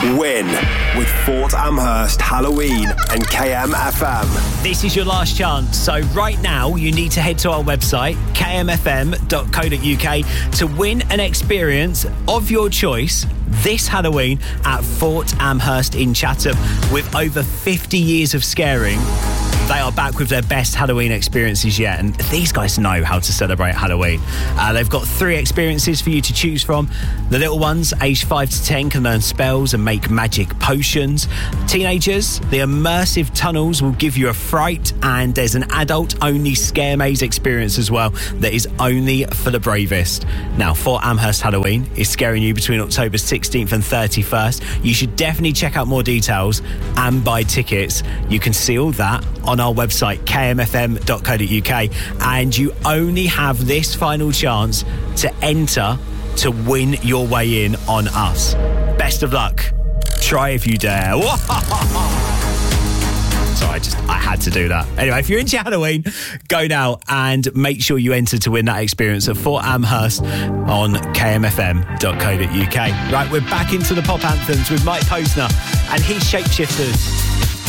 Win with Fort Amherst Halloween and KMFM. This is your last chance, so right now you need to head to our website, kmfm.co.uk, to win an experience of your choice this Halloween at Fort Amherst in Chatham. With over 50 years of scaring, they are back with their best Halloween experiences yet, and these guys know how to celebrate Halloween. They've got 3 experiences for you to choose from. The little ones, aged 5 to 10, can learn spells and make magic potions. Teenagers, the immersive tunnels will give you a fright, and there's an adult-only Scare Maze experience as well that is only for the bravest. Now, Fort Amherst Halloween is scaring you between October 16th and 31st. You should definitely check out more details and buy tickets. You can see all that on our website, kmfm.co.uk, and you only have this final chance to enter to win your way in on us. Best of luck. Try if you dare. Sorry, I had to do that. Anyway, if you're into Halloween, go now and make sure you enter to win that experience at Fort Amherst on kmfm.co.uk. Right, we're back into the pop anthems with Mike Posner and his Shapeshifters.